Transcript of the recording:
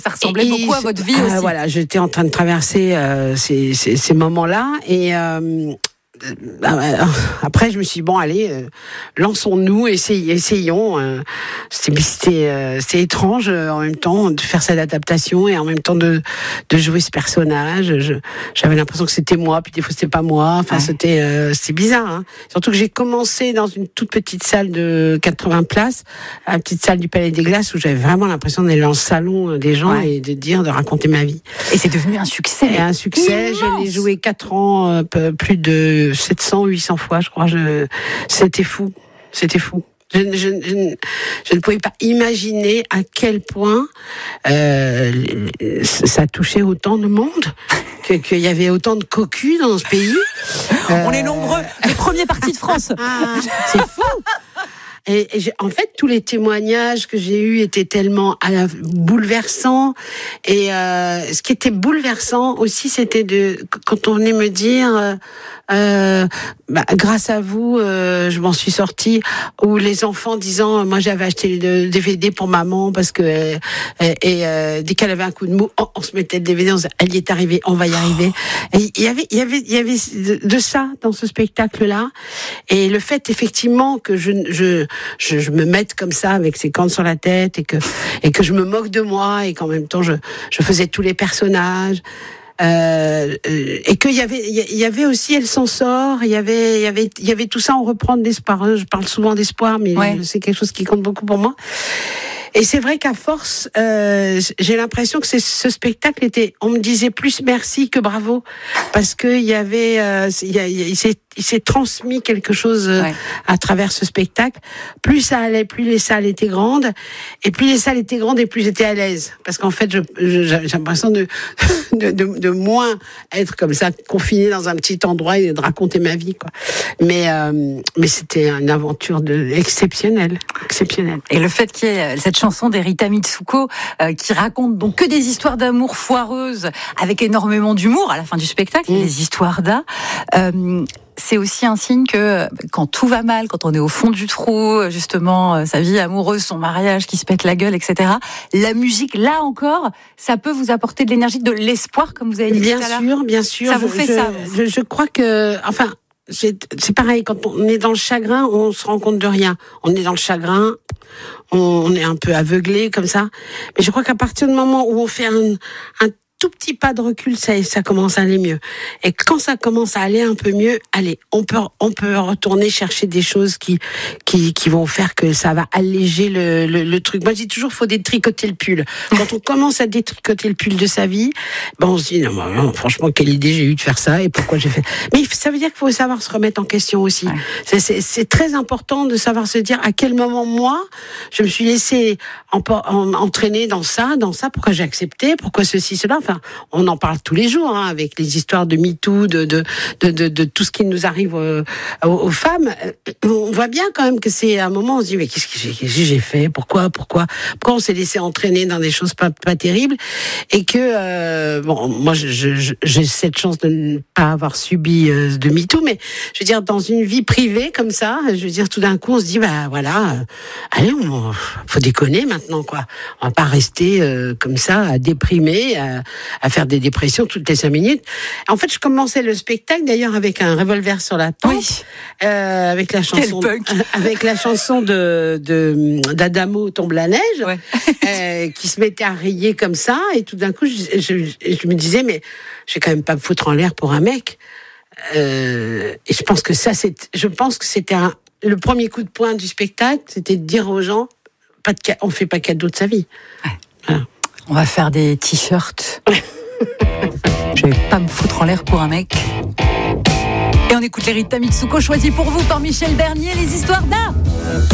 Ça ressemblait beaucoup à votre vie aussi. Voilà, j'étais en train de traverser ces moments-là et après je me suis dit, bon allez, lançons-nous, essayons. C'était étrange en même temps de faire cette adaptation et en même temps de jouer ce personnage. J'avais l'impression que c'était moi, puis des fois c'était pas moi. Enfin c'était bizarre. Hein. Surtout que j'ai commencé dans une toute petite salle de 80 places, la petite salle du Palais des Glaces où j'avais vraiment l'impression d'aller dans le salon des gens et de raconter ma vie. Et c'est devenu un succès. Et un succès. Immense. Je l'ai joué 4 ans, plus de 700, 800 fois, je crois. C'était fou. C'était fou. Je ne pouvais pas imaginer à quel point ça touchait autant de monde, qu'il y avait autant de cocus dans ce pays. On est nombreux. Le premier parti de France. C'est fou. Et en fait, tous les témoignages que j'ai eus étaient tellement bouleversants. Et ce qui était bouleversant aussi, c'était quand on venait me dire grâce à vous, je m'en suis sortie. Ou les enfants disant, moi j'avais acheté le DVD pour maman parce que dès qu'elle avait un coup de mou, on se mettait le DVD, on se disait, elle y est arrivée, on va y arriver. Et il y avait de ça dans ce spectacle-là. Et le fait effectivement que je me mette comme ça avec ces cornes sur la tête et que je me moque de moi et qu'en même temps je faisais tous les personnages. Et qu'il y avait aussi Elle s'en sort, il y avait tout ça, on reprend de l'espoir. Je parle souvent d'espoir, mais c'est quelque chose qui compte beaucoup pour moi. Et c'est vrai qu'à force, j'ai l'impression que ce spectacle on me disait plus merci que bravo, parce que il s'est transmis quelque chose à travers ce spectacle. Plus ça allait, plus les salles étaient grandes, et plus les salles étaient grandes, et plus j'étais à l'aise, parce qu'en fait, j'ai l'impression de moins être comme ça, confinée dans un petit endroit et de raconter ma vie, quoi. Mais c'était une aventure exceptionnelle. Et le fait qu'il y ait cette chanson d'Erita Mitsuko qui raconte donc que des histoires d'amour foireuses avec énormément d'humour à la fin du spectacle, des histoires c'est aussi un signe que quand tout va mal, quand on est au fond du trou, justement, sa vie amoureuse, son mariage qui se pète la gueule, etc., la musique, là encore, ça peut vous apporter de l'énergie, de l'espoir, comme vous avez dit tout à l'heure. Bien sûr. Ça vous fait ça. Je crois que, enfin, c'est pareil, quand on est dans le chagrin, on se rend compte de rien. On est dans le chagrin, on est un peu aveuglé comme ça. Mais je crois qu'à partir du moment où on fait un tout petit pas de recul, ça commence à aller mieux. Et quand ça commence à aller un peu mieux, allez, on peut retourner chercher des choses qui vont faire que ça va alléger le truc. Moi, je dis toujours, faut détricoter le pull. Quand on commence à détricoter le pull de sa vie, on se dit, non, franchement, quelle idée j'ai eu de faire ça et pourquoi j'ai fait. Mais ça veut dire qu'il faut savoir se remettre en question aussi. Ouais. C'est très important de savoir se dire à quel moment, moi, je me suis laissé entraîner dans ça, pourquoi j'ai accepté, pourquoi ceci, cela. Enfin, on en parle tous les jours, avec les histoires de MeToo, de tout ce qui nous arrive aux femmes. On voit bien quand même que c'est à un moment, on se dit, mais qu'est-ce que j'ai fait? Pourquoi on s'est laissé entraîner dans des choses pas terribles? Et que, moi, j'ai cette chance de ne pas avoir subi de MeToo, mais je veux dire, dans une vie privée comme ça, je veux dire, tout d'un coup, on se dit, allez, faut déconner maintenant, quoi. On va pas rester comme ça, à déprimer, à faire des dépressions toutes les 5 minutes. En fait, je commençais le spectacle d'ailleurs avec un revolver sur la tempe, avec la chanson d'Adamo Tombe la neige, qui se mettait à rayer comme ça, et tout d'un coup, je me disais, mais je vais quand même pas me foutre en l'air pour un mec. Et je pense que c'était le premier coup de poing du spectacle, c'était de dire aux gens, on fait pas cadeau de sa vie. Ouais. Voilà. On va faire des t-shirts. Je vais pas me foutre en l'air pour un mec. Et on écoute l'Erita Mitsuko choisie pour vous par Michel Bernier, les histoires d'art.